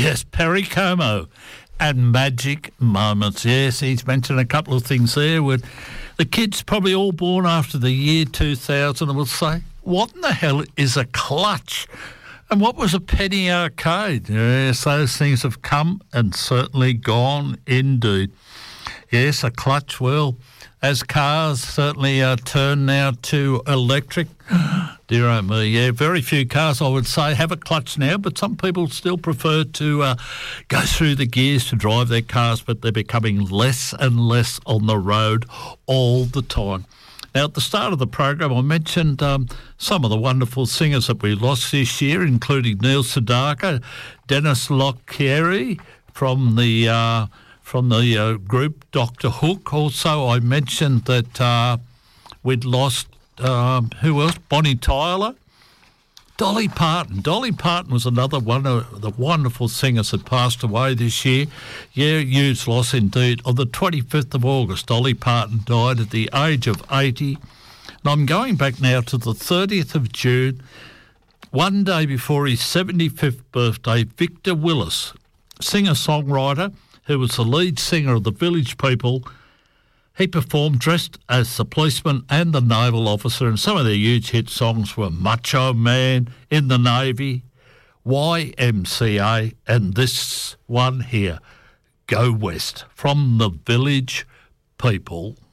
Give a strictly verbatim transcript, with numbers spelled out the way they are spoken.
Yes, Perry Como and Magic Moments. Yes, he's mentioned a couple of things there. With the kids probably all born after the year two thousand will say, what in the hell is a clutch? And what was a penny arcade? Yes, those things have come and certainly gone indeed. Yes, a clutch, well, as cars certainly uh, turn now to electric. Dear oh me, yeah, very few cars, I would say, have a clutch now, but some people still prefer to uh, go through the gears to drive their cars, but they're becoming less and less on the road all the time. Now, at the start of the program, I mentioned um, some of the wonderful singers that we lost this year, including Neil Sedaka, Dennis Locklear from the uh, from the uh, group Doctor Hook. Also, I mentioned that uh, we'd lost, um, who else? Bonnie Tyler. Dolly Parton. Dolly Parton was another one of the wonderful singers that passed away this year. Yeah, huge loss indeed. On the twenty-fifth of August, Dolly Parton died at the age of eighty. And I'm going back now to the thirtieth of June, one day before his seventy-fifth birthday. Victor Willis, singer-songwriter, who was the lead singer of the Village People. He performed dressed as the policeman and the naval officer, and some of their huge hit songs were Macho Man, In the Navy, Y M C A, and this one here, Go West, from the Village People.